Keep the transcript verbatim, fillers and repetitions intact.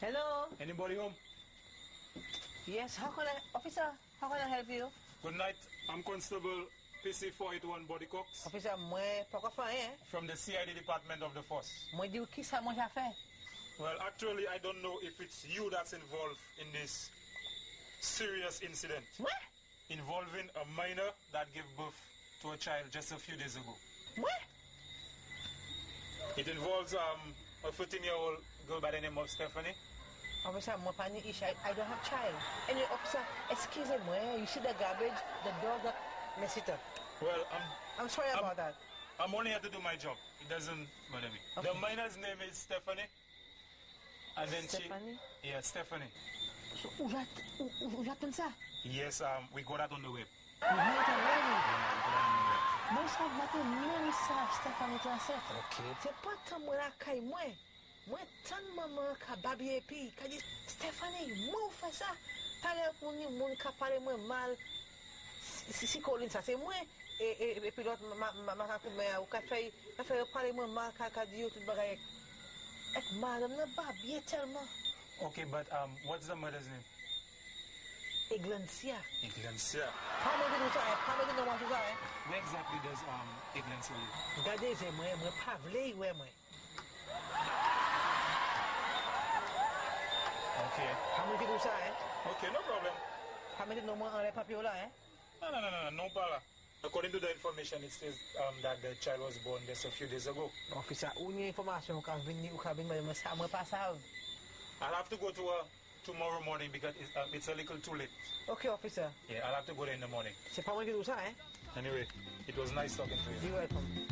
Hello? Anybody home? Yes, how can I, officer, how can I help you? Good night. I'm Constable P C four eighty-one Body Cox. Officer, moi, pourquoi faire, hein? From the C I D Department of the Force. Moi, dis qui ça, moi, j'ai fait? Well, actually, I don't know if it's you that's involved in this serious incident. What? Involving a minor that gave birth to a child just a few days ago. What? It involves um, a fourteen-year-old girl by the name of Stephanie. Officer, moi, panic issue. I, I don't have child. Anyway, officer, excuse me, you see the garbage, the dog got messed it up. Well, I'm... I'm sorry I'm, about that. I'm only here to do my job. It doesn't bother me. Okay. The minor's name is Stephanie. And then Stephanie? she... Yeah, Stephanie. So, où j'attends ça? Yes, um, we got that on the web. You hear it already? Yeah, we got that on the web. Moi, ça matin, même ça, Stéphanie Classette. Okay. C'est pas tant moi la caille, moi. Moi, tant maman qui a babi et puis, qui a dit, Stéphanie, moi, fait ça. T'as l'air pour nous, mon qui a parlé moi mal. Si, si, Colin, ça, c'est moi. Et, et, et puis l'autre, ma, ma, ma, ma, ma, ou qui a fait, qui a fait parler moi mal, qui a dit, tout le bagage. Et madame n'a pas bien tellement. Okay, but um, what's the mother's name? Eglancia. Iglencia. Pas moi de nous ça, pas moi de nous voir tout ça, hein. Where exactly does um, Iglencia live? Regardez, c'est moi, moi, pas vle, ouais, moi. Okay. Pas moi de nous ça, hein. Okay, no problem. Pas moi de nous voir en les papiers là, hein. No, no, no, no, no, no problem. According to the information, it says um, that the child was born just a few days ago. Officer, où y a information qu'a venu ou qu'a venu, mais ça, moi, pas ça. I'll have to go to her tomorrow morning because it's, um, it's a little too late. Okay, officer. Yeah, I'll have to go there in the morning. C'est pas moi qui dis ça, hein. Anyway, it was nice talking to you. You're welcome.